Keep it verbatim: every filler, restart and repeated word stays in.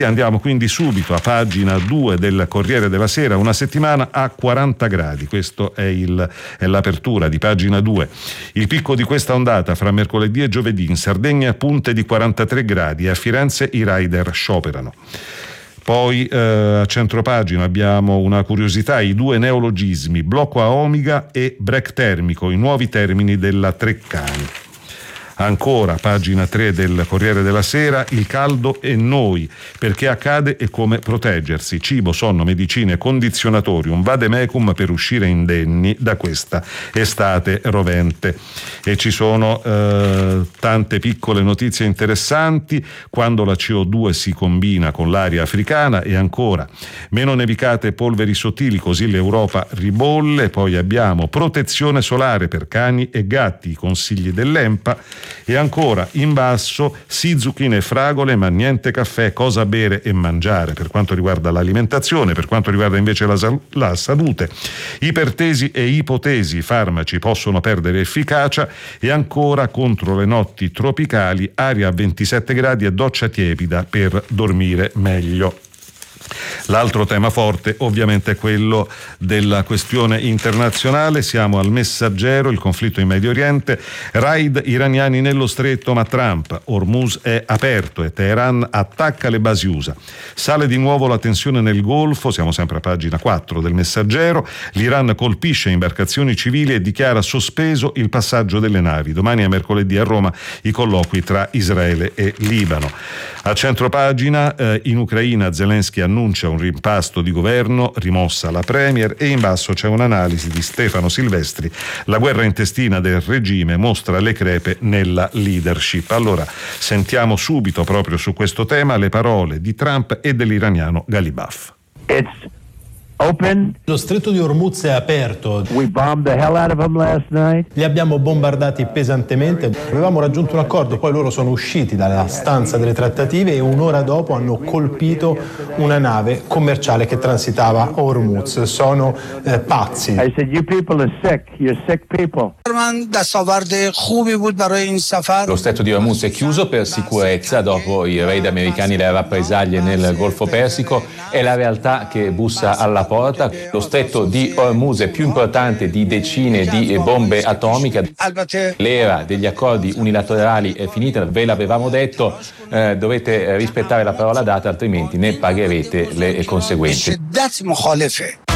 Andiamo quindi subito a pagina due del Corriere della Sera. Una settimana a quaranta gradi, questo è, il, è l'apertura di pagina due. Il picco di questa ondata fra mercoledì e giovedì: in Sardegna punte di quarantatré gradi e a Firenze i rider scioperano. Poi eh, a centropagina abbiamo una curiosità: i due neologismi blocco a Omega e break termico, i nuovi termini della Treccani. Ancora, pagina tre del Corriere della Sera, il caldo e noi, perché accade e come proteggersi, cibo, sonno, medicine, condizionatori, un vademecum per uscire indenni da questa estate rovente. E ci sono eh, tante piccole notizie interessanti: quando la C O due si combina con l'aria africana, e ancora meno nevicate e polveri sottili, così l'Europa ribolle. Poi abbiamo protezione solare per cani e gatti, i consigli dell'ENPA. E ancora in basso, sì zucchine e fragole ma niente caffè, cosa bere e mangiare per quanto riguarda l'alimentazione. Per quanto riguarda invece la, sal- la salute, ipertesi e ipotesi, i farmaci possono perdere efficacia. E ancora, contro le notti tropicali, aria a ventisette gradi e doccia tiepida per dormire meglio. L'altro tema forte ovviamente è quello della questione internazionale. Siamo al Messaggero, il conflitto in Medio Oriente, raid iraniani nello stretto ma Trump, Hormuz è aperto e Teheran attacca le basi U S A. Sale di nuovo la tensione nel Golfo, siamo sempre a pagina quattro del Messaggero. L'Iran colpisce imbarcazioni civili e dichiara sospeso il passaggio delle navi. Domani è mercoledì a Roma i colloqui tra Israele e Libano. A centropagina, eh, in Ucraina Zelensky annuncia un rimpasto di governo, rimossa la premier, e in basso c'è un'analisi di Stefano Silvestri: la guerra intestina del regime mostra le crepe nella leadership. Allora sentiamo subito proprio su questo tema le parole di Trump e dell'iraniano Ghalibaf. It's open. Lo stretto di Hormuz è aperto. We bombed the hell out of them last night. Li abbiamo bombardati pesantemente. Avevamo raggiunto un accordo, poi loro sono usciti dalla stanza delle trattative e un'ora dopo hanno colpito una nave commerciale che transitava a Hormuz. Sono eh, pazzi. I said, you people are sick. You're sick people. Lo stretto di Hormuz è chiuso per sicurezza dopo i raid americani e le rappresaglie nel Golfo Persico. È la realtà che bussa alla porta. Lo stretto di Hormuz è più importante di decine di bombe atomiche. L'era degli accordi unilaterali è finita, ve l'avevamo detto, eh, dovete rispettare la parola data, altrimenti ne pagherete le conseguenze.